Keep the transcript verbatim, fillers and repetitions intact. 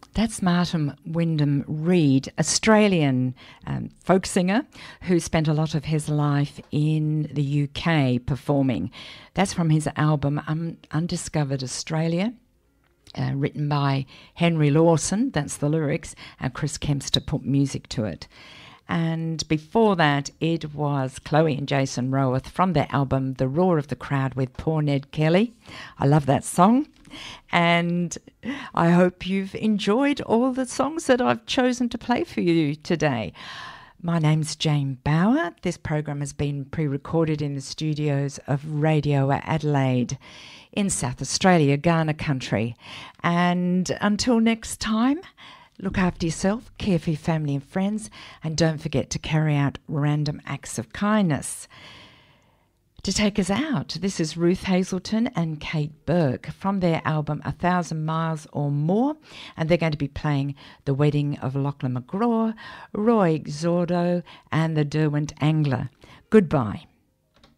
That's Martin Wyndham Reed, Australian um, folk singer who spent a lot of his life in the U K performing. That's from his album um, Undiscovered Australia, uh, written by Henry Lawson, that's the lyrics, and Chris Kempster put music to it. And before that, it was Chloe and Jason Roworth from their album The Roar of the Crowd with Poor Ned Kelly. I love that song. And I hope you've enjoyed all the songs that I've chosen to play for you today. My name's Jane Bauer. This program has been pre-recorded in the studios of Radio Adelaide in South Australia, Ghana country. And until next time, look after yourself, care for your family and friends, and don't forget to carry out random acts of kindness. To take us out, this is Ruth Hazelton and Kate Burke from their album A Thousand Miles or More, and they're going to be playing The Wedding of Lachlan McGraw, Roy Zordo, and the Derwent Angler. Goodbye.